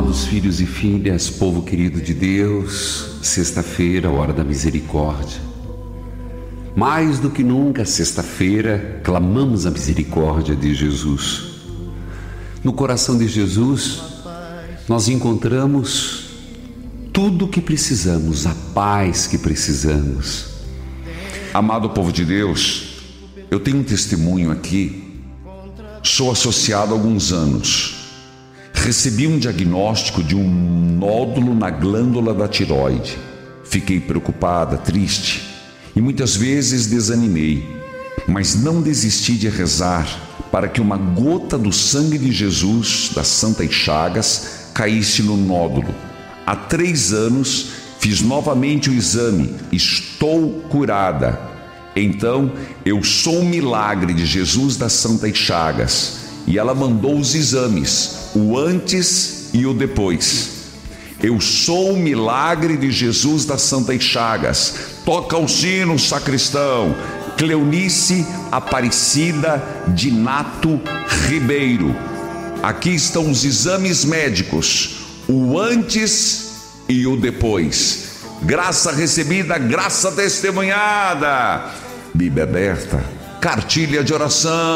Amados filhos e filhas, povo querido de Deus, sexta-feira, hora da misericórdia. Mais do que nunca, sexta-feira, clamamos a misericórdia de Jesus. No coração de Jesus, nós encontramos tudo o que precisamos, a paz que precisamos. Amado povo de Deus, eu tenho um testemunho aqui. Sou associado há alguns anos. Recebi um diagnóstico de um nódulo na glândula da tireoide. Fiquei preocupada, triste e muitas vezes desanimei, mas não desisti de rezar para que uma gota do sangue de Jesus, das Santas Chagas, caísse no nódulo. Há 3 anos fiz novamente o exame, estou curada. Então eu sou um milagre de Jesus das Santas Chagas. E ela mandou os exames, o antes e o depois. Eu sou o milagre de Jesus das Santas Chagas. Toca o sino, sacristão. Cleonice Aparecida de Nato Ribeiro. Aqui estão os exames médicos, o antes e o depois. Graça recebida, graça testemunhada. Bíblia aberta, cartilha de oração.